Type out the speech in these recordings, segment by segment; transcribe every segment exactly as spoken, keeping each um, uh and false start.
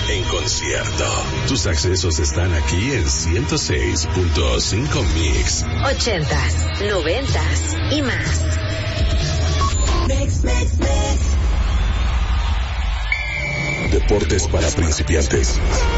en concierto. Tus accesos están aquí en ciento seis punto cinco Mix. Ochentas, noventas y más. Mix, mix, mix. Deportes para principiantes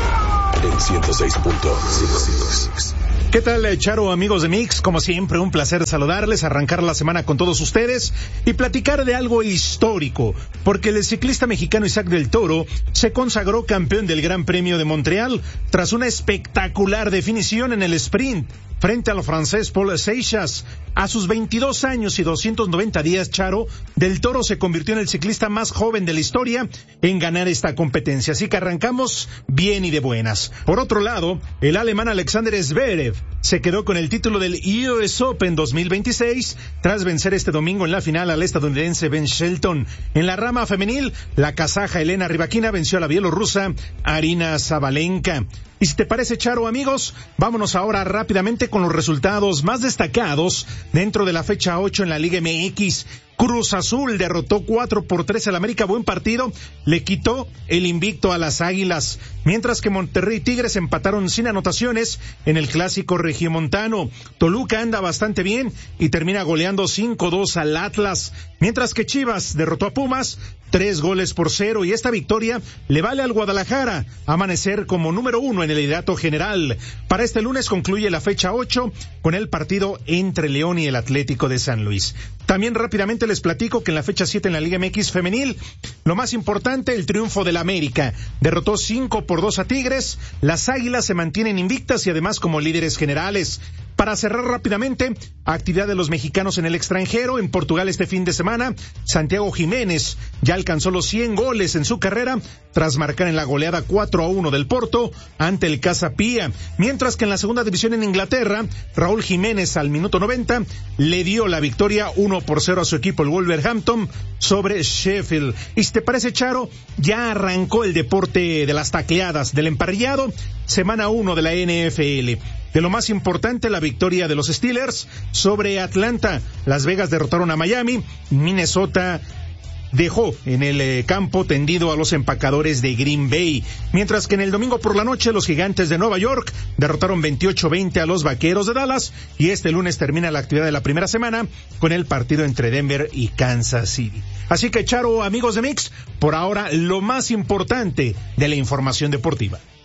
en ciento seis punto cinco. ¿Qué tal, Charo, amigos de Mix? Como siempre, un placer saludarles, arrancar la semana con todos ustedes y platicar de algo histórico, porque el ciclista mexicano Isaac del Toro se consagró campeón del Gran Premio de Montreal tras una espectacular definición en el sprint frente al francés Paul Seixas. A sus veintidós años y doscientos noventa días, Charo, Del Toro se convirtió en el ciclista más joven de la historia en ganar esta competencia. Así que arrancamos bien y de buenas. Por otro lado, el alemán Alexander Zverev se quedó con el título del U S Open dos mil veintiséis tras vencer este domingo en la final al estadounidense Ben Shelton. En la rama femenil, la kazaja Elena Rybakina venció a la bielorrusa Arina Sabalenka. Y si te parece, Charo, amigos, vámonos ahora rápidamente con los resultados más destacados dentro de la fecha ocho en la Liga M X. Cruz Azul derrotó cuatro por tres al América, buen partido, le quitó el invicto a las Águilas, mientras que Monterrey y Tigres empataron sin anotaciones en el clásico regiomontano. Toluca anda bastante bien y termina goleando cinco dos al Atlas, mientras que Chivas derrotó a Pumas tres goles por cero, y esta victoria le vale al Guadalajara amanecer como número uno en el liderato general. Para este lunes concluye la fecha ocho con el partido entre León y el Atlético de San Luis. También rápidamente les platico que en la fecha siete en la Liga M X femenil, lo más importante, el triunfo del América. Derrotó cinco por dos a Tigres, las Águilas se mantienen invictas y además como líderes generales. Para cerrar rápidamente, actividad de los mexicanos en el extranjero. En Portugal este fin de semana, Santiago Jiménez ya alcanzó los cien goles en su carrera tras marcar en la goleada cuatro a uno del Porto ante el Casa Pia. Mientras que en la segunda división en Inglaterra, Raúl Jiménez al minuto noventa le dio la victoria uno por cero a su equipo, el Wolverhampton, sobre Sheffield. Y si te parece, Charo, ya arrancó el deporte de las tacleadas, del emparrillado, semana uno de la N F L. De lo más importante, la victoria de los Steelers sobre Atlanta. Las Vegas derrotaron a Miami. Minnesota dejó en el eh, campo tendido a los empacadores de Green Bay. Mientras que en el domingo por la noche, los Gigantes de Nueva York derrotaron veintiocho veinte a los Vaqueros de Dallas. Y este lunes termina la actividad de la primera semana con el partido entre Denver y Kansas City. Así que, Charo, amigos de Mix, por ahora lo más importante de la información deportiva.